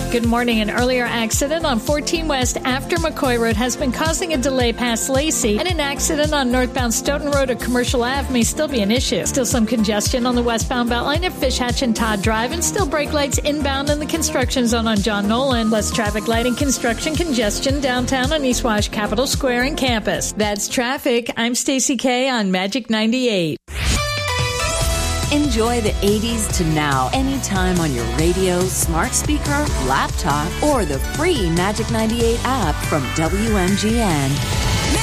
Good morning. An earlier accident on 14 West after McCoy Road has been causing a delay past Lacey, and an accident on northbound Stoughton Road at Commercial Ave may still be an issue. Still some congestion on the westbound Beltline at Fish Hatch and Todd Drive, and still brake lights inbound in the construction zone on John Nolan. Less traffic light and construction congestion downtown on East Wash, Capitol Square, and campus. That's traffic. I'm Stacey K on Magic 98. Enjoy the 80s to now anytime on your radio, smart speaker, laptop, or the free Magic 98 app from WMGN.